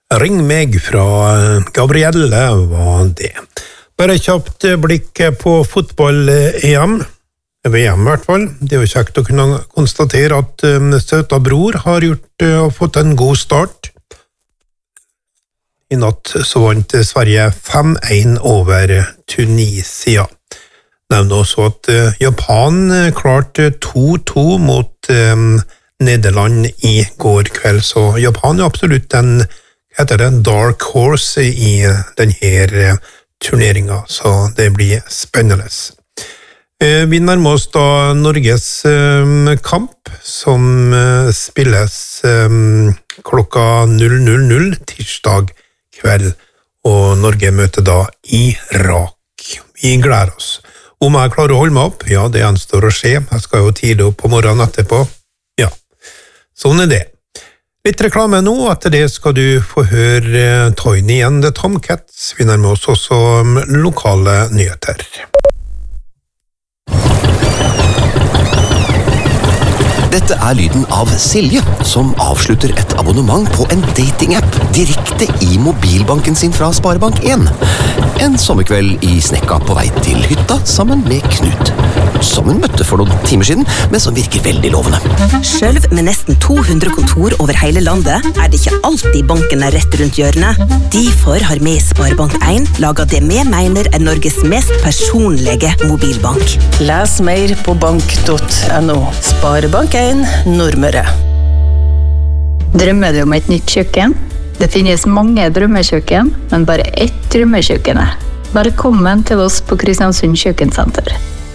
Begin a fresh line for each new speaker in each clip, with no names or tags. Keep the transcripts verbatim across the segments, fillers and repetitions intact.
Ring meg fra Gabrielle var det. Bare kjapt blikk på fotball-E M. V M i hvert fall. Det er jo kjekt å kunne konstatere at søta bror har gjort og fått en god start. I natt så vant Sverige fem en over Tunisia. Nevn også at Japan klarte to to mot um, Nederland i går kveld, så Japan er absolutt en heter det dark horse i denne turneringen, så det blir spennende. Vi nærmer oss da Norges kamp, som spilles klokka null null null tirsdag kveld, og Norge møter da Irak. Vi gleder oss. Om jeg klarer å holde meg opp, ja, det gjenstår å se. Jeg skal jo tidlig opp på morgenen etterpå. Ja, sånn er det. Litt reklame nå, etter det skal du få høre Tiny and the Tomcats. Vi nærmer oss også lokale nyheter.
Dette er lyden av Silje, som avslutter et abonnement på en dating-app direkte i mobilbanken sin fra Sparebank en. En sommerkveld i Snekka på vei til hytta sammen med Knut, som hun møtte for noen timer siden, men som virker veldig lovende.
Selv med nesten to hundre kontor over hele landet er det ikke alltid banken er rett rundt hjørnet. Derfor har vi i Sparebank en laget det vi mener er Norges mest personlige mobilbank.
Les mer på bank punktum no. Sparebank en Nordmøre.
Drømmer du om et nytt kjøkken? Det finnes mange drømmekjøkken, men bare ett drømmekjøkken. Velkommen til oss på Kristiansund Kjøkkensenter.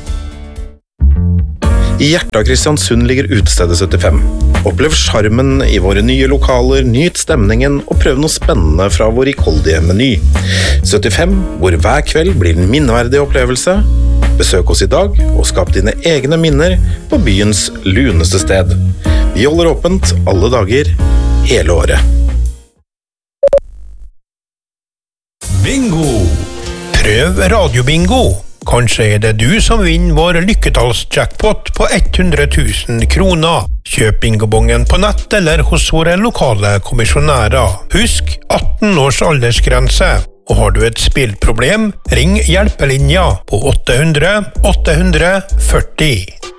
I hjertet av Kristiansund ligger utestedet syttifem. Opplev charmen i våre nye lokaler, nyt stemningen og prøv noe spennende fra vår rikholdige meny. syttifem, hvor hver kveld blir en minneverdig opplevelse. Besøk oss i dag og skap dine egne minner på byens luneste sted. Vi holder åpent alle dager, hele året.
Bingo! Prøv radiobingo! Kanskje er det du som vinner vår lykketallsjackpot på hundre tusen kroner. Kjøp bingobongen på nett eller hos våre lokale kommisjonærer. Husk atten års aldersgrense. Og har du et spillproblem, ring hjelpelinja på åtte hundre åtte hundre førti.